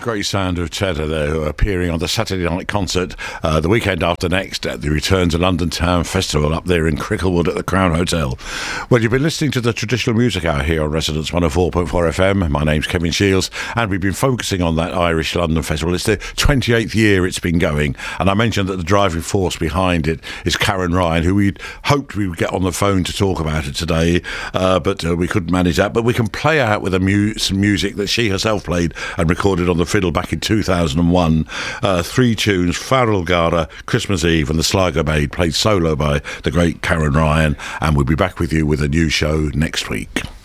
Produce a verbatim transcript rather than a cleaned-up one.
great sound of Cheddar there, who are appearing on the Saturday night concert uh, the weekend after next at the Return to London Town Festival up there in Cricklewood at the Crown Hotel. Well, you've been listening to the Traditional Music Hour here on Residence one oh four point four F M. My name's Kevin Shields, and we've been focusing on that Irish London Festival. It's the twenty-eighth year it's been going, and I mentioned that the driving force behind it is Karen Ryan, who we'd hoped we would get on the phone to talk about it today, uh, but uh, we couldn't manage that. But we can play out with a mu- some music that she herself played and recorded on the fiddle back in two thousand one. Uh, three tunes: Farrell Garda, Christmas Eve, and the Sligo Maid, played solo by the great Karen Ryan. And we'll be back with you with a new show next week.